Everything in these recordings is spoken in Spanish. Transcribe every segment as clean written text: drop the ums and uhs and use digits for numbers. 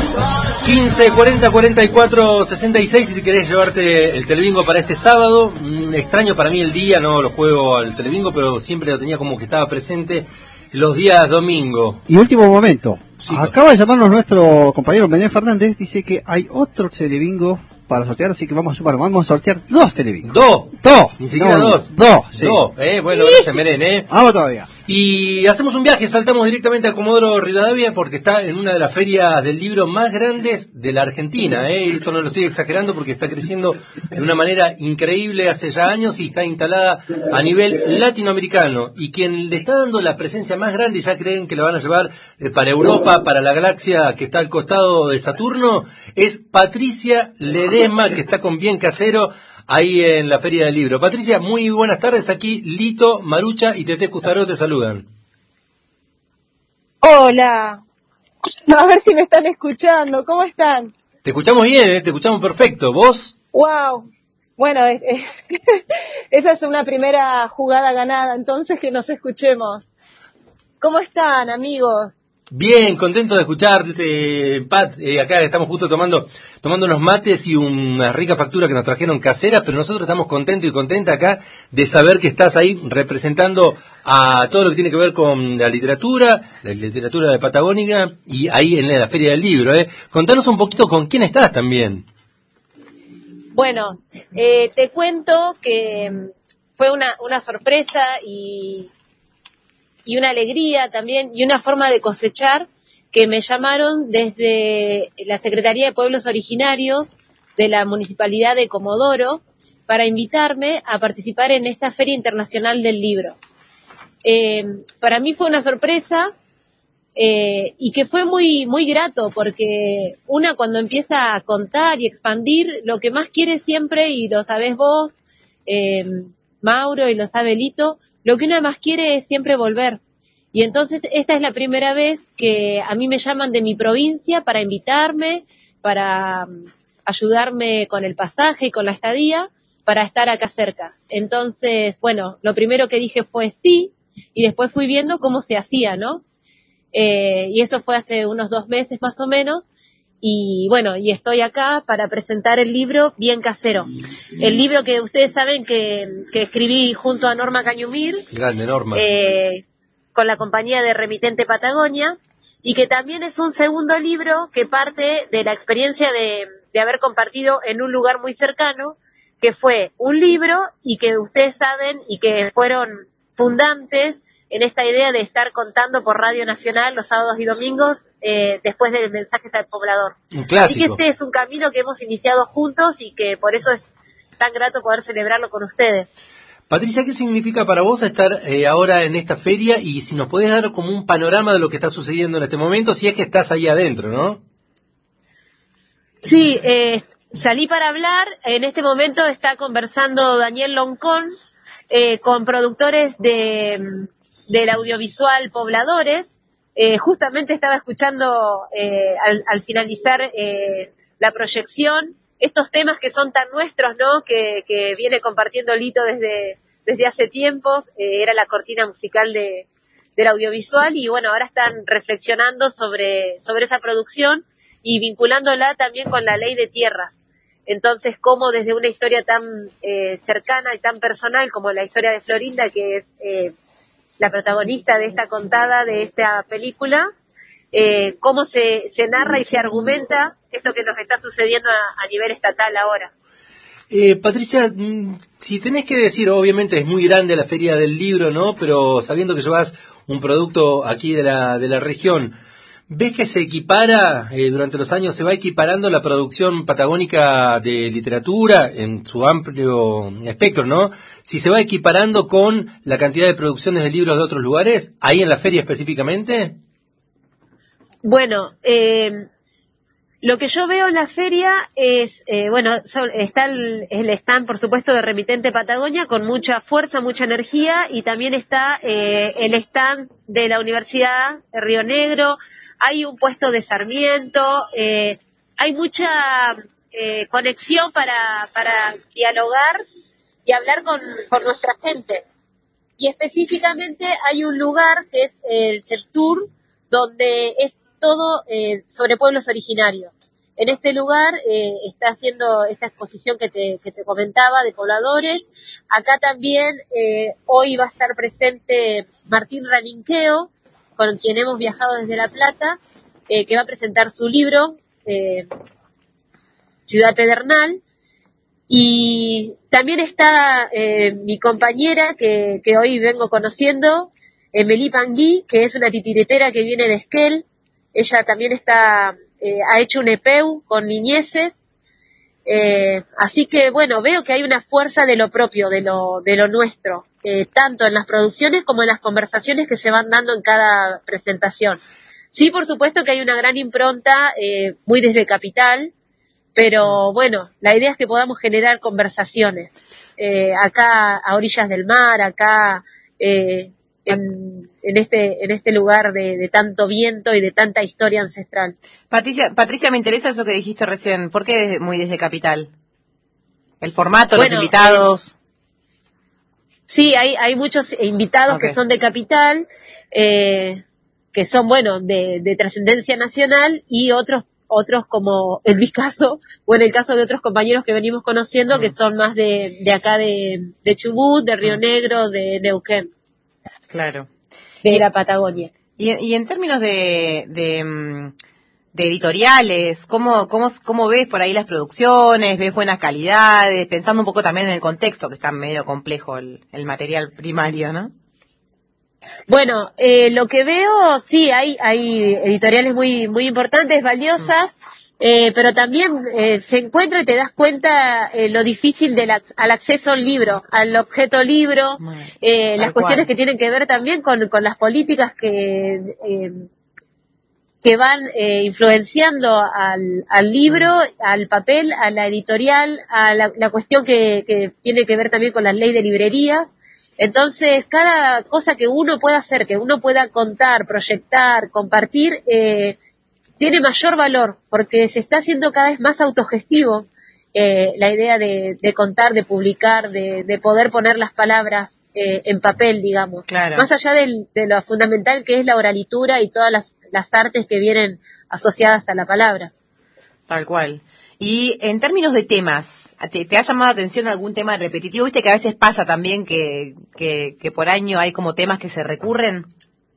15 40 44 66 si querés llevarte el Telebingo para este sábado. Extraño para mí el día, no lo juego al Telebingo, pero siempre lo tenía como que estaba presente los días domingo. Y último momento, Sí, acaba de llamarnos nuestro compañero Bené Fernández, dice que hay otro Telebingo para sortear, así que vamos a sortear 2 Telebingos. Dos. Ni siquiera dos. Sí. Bueno, gracias Meren, Vamos todavía. Y hacemos un viaje, saltamos directamente a Comodoro Rivadavia porque está en una de las ferias del libro más grandes de la Argentina. Esto no lo estoy exagerando porque está creciendo de una manera increíble hace ya años y está instalada a nivel latinoamericano. Y quien le está dando la presencia más grande, y ya creen que la van a llevar para Europa, para la galaxia que está al costado de Saturno, es Patricia Ledesma, que está con Bien Casero ahí en la Feria del Libro. Patricia, muy buenas tardes. Aquí Lito, Marucha y Tete Custaró te saludan. Hola. A ver si me están escuchando. ¿Cómo están? Te escuchamos bien, te escuchamos perfecto. ¿Vos? Wow. Bueno, esa es una primera jugada ganada, entonces que nos escuchemos. ¿Cómo están, amigos? Bien, contento de escucharte, Pat. Acá estamos justo tomando unos mates y una rica factura que nos trajeron caseras, pero nosotros estamos contentos y contentas acá de saber que estás ahí representando a todo lo que tiene que ver con la literatura de Patagónica, y ahí en la Feria del Libro. Contanos un poquito con quién estás también. Bueno, te cuento que fue una sorpresa y una alegría también, y una forma de cosechar, que me llamaron desde la Secretaría de Pueblos Originarios de la Municipalidad de Comodoro para invitarme a participar en esta Feria Internacional del Libro. Para mí fue una sorpresa y que fue muy, muy grato, porque una cuando empieza a contar y expandir, lo que más quiere siempre, y lo sabés vos, Mauro, y lo sabe Lito, lo que uno más quiere es siempre volver. Y entonces esta es la primera vez que a mí me llaman de mi provincia para invitarme, para ayudarme con el pasaje y con la estadía, para estar acá cerca. Entonces, bueno, lo primero que dije fue sí, y después fui viendo cómo se hacía, ¿no? Y eso fue hace unos 2 meses más o menos. Y bueno, y estoy acá para presentar el libro Bien Casero. El libro que ustedes saben que escribí junto a Norma Cañumir. Grande, Norma. Con la compañía de Remitente Patagonia, y que también es un segundo libro que parte de la experiencia de haber compartido en un lugar muy cercano, que fue un libro y que ustedes saben y que fueron fundantes en esta idea de estar contando por Radio Nacional los sábados y domingos después del Mensajes al Poblador. Un clásico. Así que este es un camino que hemos iniciado juntos y que por eso es tan grato poder celebrarlo con ustedes. Patricia, ¿qué significa para vos estar ahora en esta feria? Y si nos podés dar como un panorama de lo que está sucediendo en este momento, si es que estás ahí adentro, ¿no? Sí, salí para hablar. En este momento está conversando Daniel Loncón con productores del audiovisual Pobladores. Justamente estaba escuchando al finalizar la proyección estos temas que son tan nuestros, ¿no? Que viene compartiendo Lito desde hace tiempos. Era la cortina musical del audiovisual, y bueno, ahora están reflexionando sobre esa producción y vinculándola también con la ley de tierras. Entonces, cómo desde una historia tan cercana y tan personal como la historia de Florinda, que es la protagonista de esta contada, de esta película, cómo se narra y se argumenta esto que nos está sucediendo a nivel estatal ahora. Patricia, si tenés que decir, obviamente es muy grande la Feria del Libro, ¿no? Pero sabiendo que llevas un producto aquí de la región, ¿ves que se equipara, durante los años se va equiparando la producción patagónica de literatura en su amplio espectro, ¿no? Si se va equiparando con la cantidad de producciones de libros de otros lugares, ahí en la feria específicamente. Bueno, lo que yo veo en la feria es, está el stand, por supuesto, de Remitente Patagonia, con mucha fuerza, mucha energía, y también está el stand de la Universidad de Río Negro. Hay un puesto de Sarmiento, hay mucha conexión para dialogar y hablar con nuestra gente. Y específicamente hay un lugar que es el CEPTUR, donde es todo sobre pueblos originarios. En este lugar está haciendo esta exposición que te comentaba de pobladores. Acá también hoy va a estar presente Martín Raninqueo, con quien hemos viajado desde La Plata, que va a presentar su libro, Ciudad Pedernal. Y también está mi compañera que hoy vengo conociendo, Emily Pangui, que es una titiritera que viene de Esquel. Ella también ha hecho un EPEU con niñeces. Así que bueno, veo que hay una fuerza de lo propio, de lo nuestro, tanto en las producciones como en las conversaciones que se van dando en cada presentación. Sí, por supuesto que hay una gran impronta, muy desde Capital, pero bueno, la idea es que podamos generar conversaciones, acá a orillas del mar, acá en este lugar de tanto viento y de tanta historia ancestral. Patricia, me interesa eso que dijiste recién. ¿Por qué muy desde Capital? ¿El formato, Bueno, los invitados? Sí, hay muchos invitados que son de Capital, que son, bueno, de trascendencia nacional, y otros como en mi caso, o en el caso de otros compañeros que venimos conociendo, que son más de acá de Chubut, de Río Negro, de Neuquén. Claro. De la Patagonia. Y en términos de editoriales, ¿cómo ves por ahí las producciones? ¿Ves buenas calidades? Pensando un poco también en el contexto, que está medio complejo el material primario, ¿no? Bueno, lo que veo, sí, hay editoriales muy, muy importantes, valiosas, pero también se encuentra y te das cuenta lo difícil al acceso al libro, al objeto libro, las cuestiones que tienen que ver también con las políticas que van influenciando al libro, al papel, a la editorial, a la cuestión que tiene que ver también con la ley de librerías. Entonces, cada cosa que uno pueda hacer, que uno pueda contar, proyectar, compartir, tiene mayor valor, porque se está haciendo cada vez más autogestivo la idea de contar, de publicar, de poder poner las palabras en papel, digamos. Claro. Más allá de lo fundamental que es la oralitura y todas las artes que vienen asociadas a la palabra. Tal cual. Y en términos de temas, ¿te ha llamado la atención algún tema repetitivo? Viste que a veces pasa también que por año hay como temas que se recurren.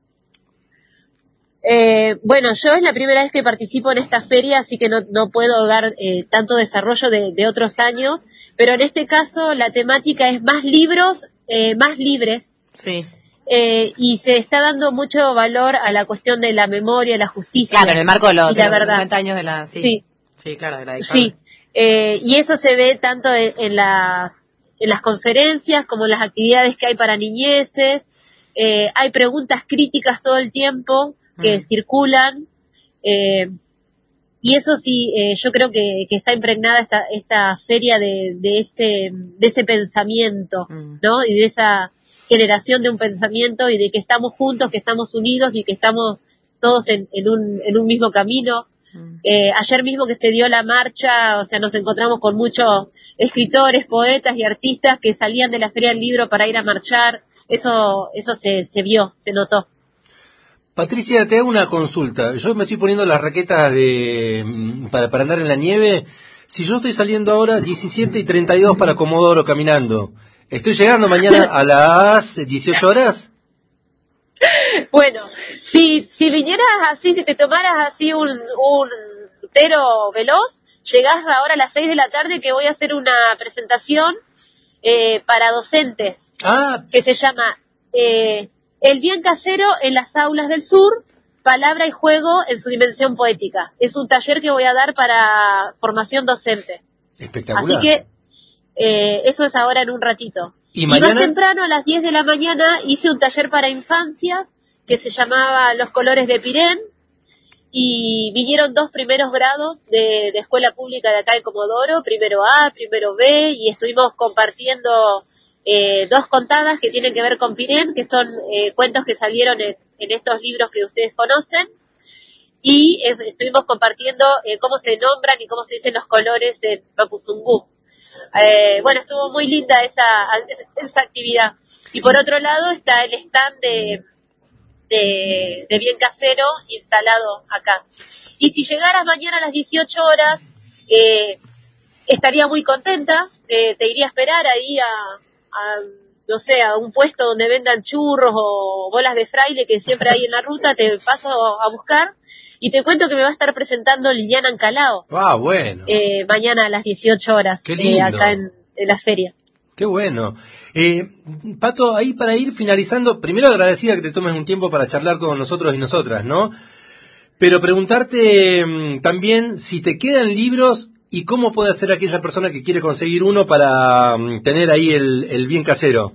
Bueno, yo es la primera vez que participo en esta feria, así que no puedo dar tanto desarrollo de otros años, pero en este caso la temática es más libros, más libres. Sí. Y se está dando mucho valor a la cuestión de la memoria, la justicia. Claro, en el marco de los 50 años de la... Sí. Sí, claro, de la dictadura. Sí, y eso se ve tanto en las conferencias como en las actividades que hay para niñeces. Hay preguntas críticas todo el tiempo que circulan, y eso sí, yo creo que está impregnada esta feria de ese pensamiento, ¿no? Y de esa generación de un pensamiento, y de que estamos juntos, que estamos unidos y que estamos todos en un mismo camino. Ayer mismo que se dio la marcha, o sea, nos encontramos con muchos escritores, poetas y artistas que salían de la Feria del Libro para ir a marchar. Eso se vio, se notó. Patricia, te hago una consulta. Yo me estoy poniendo las raquetas para andar en la nieve. Si yo estoy saliendo ahora 17:32 para Comodoro caminando, ¿estoy llegando mañana a las 18 horas? Bueno, si vinieras así, si te tomaras así un tero veloz, llegás ahora a las 6 de la tarde, que voy a hacer una presentación para docentes, que se llama El bien casero en las aulas del sur, palabra y juego en su dimensión poética. Es un taller que voy a dar para formación docente. Espectacular. Así que eso es ahora en un ratito. Y más mañana, temprano, a las 10 de la mañana, hice un taller para infancia que se llamaba Los colores de Pirén, y vinieron 2 primeros grados de escuela pública de acá de Comodoro, primero A, primero B, y estuvimos compartiendo 2 contadas que tienen que ver con Pirén, que son cuentos que salieron en estos libros que ustedes conocen, y estuvimos compartiendo cómo se nombran y cómo se dicen los colores en Mapuzungún. Bueno, estuvo muy linda esa actividad. Y por otro lado está el stand de bien casero instalado acá. Y si llegaras mañana a las 18 horas, estaría muy contenta, te iría a esperar ahí no sé, a un puesto donde vendan churros o bolas de fraile que siempre hay en la ruta, te paso a buscar y te cuento que me va a estar presentando Liliana Ancalao. Ah, bueno. Mañana a las 18 horas, Qué lindo. acá en la feria. Qué bueno. Pato, ahí para ir finalizando, primero agradecida que te tomes un tiempo para charlar con nosotros y nosotras, ¿no? Pero preguntarte también si te quedan libros y cómo puede hacer aquella persona que quiere conseguir uno para tener ahí el bien casero.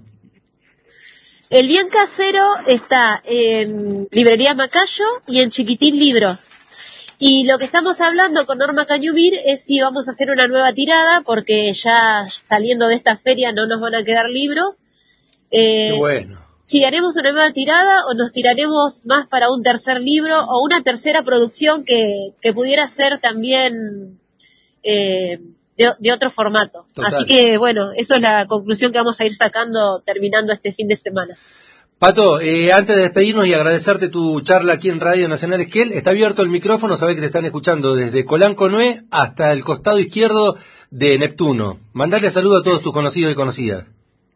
El bien casero está en Librerías Macayo y en Chiquitín Libros. Y lo que estamos hablando con Norma Cañumir es si vamos a hacer una nueva tirada, porque ya saliendo de esta feria no nos van a quedar libros. Qué bueno. Si haremos una nueva tirada o nos tiraremos más para un tercer libro o una tercera producción que pudiera ser también de otro formato. Total. Así que bueno, eso es la conclusión que vamos a ir sacando terminando este fin de semana. Pato, antes de despedirnos y agradecerte tu charla aquí en Radio Nacional Esquel, está abierto el micrófono, sabés que te están escuchando desde Colanco Nué hasta el costado izquierdo de Neptuno. Mandarle saludo a todos tus conocidos y conocidas.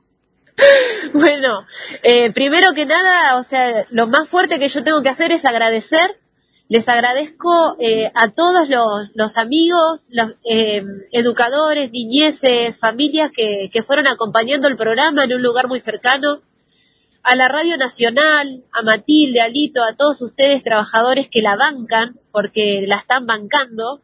Bueno, primero que nada, o sea, lo más fuerte que yo tengo que hacer es agradecer. Les agradezco a todos los amigos, los educadores, niñeces, familias que fueron acompañando el programa en un lugar muy cercano. A la Radio Nacional, a Matilde, a Lito, a todos ustedes trabajadores que la bancan, porque la están bancando,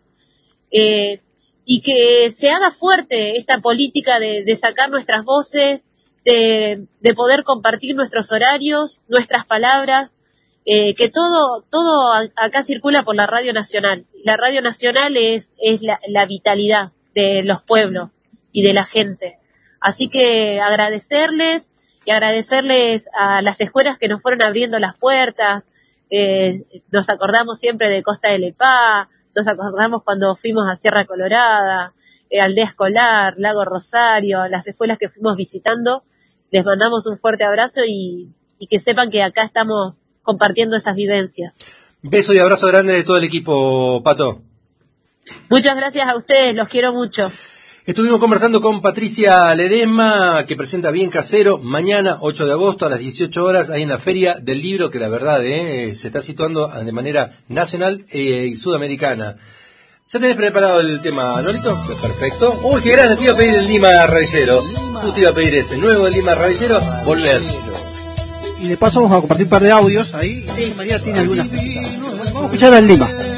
y que se haga fuerte esta política de sacar nuestras voces, de poder compartir nuestros horarios, nuestras palabras, que todo acá circula por la Radio Nacional. La Radio Nacional es la vitalidad de los pueblos y de la gente. Así que agradecerles y agradecerles a las escuelas que nos fueron abriendo las puertas. Nos acordamos siempre de Costa de Lepá, nos acordamos cuando fuimos a Sierra Colorada, Aldea Escolar, Lago Rosario, las escuelas que fuimos visitando. Les mandamos un fuerte abrazo y que sepan que acá estamos compartiendo esas vivencias. Beso y abrazo grande de todo el equipo, Pato. Muchas gracias a ustedes, los quiero mucho. Estuvimos conversando con Patricia Ledesma, que presenta Bien Casero, mañana 8 de agosto a las 18 horas, ahí en la Feria del Libro, que la verdad se está situando de manera nacional y sudamericana. ¿Ya tenés preparado el tema, Norito? Pues perfecto. Uy, qué grande, te iba a pedir el Lima Rabillero. Tú te iba a pedir ese, nuevo Lima Rabillero, Volver. Y de paso vamos a compartir un par de audios ahí. Sí, María tiene algunas cositas. Vamos a escuchar al Lima.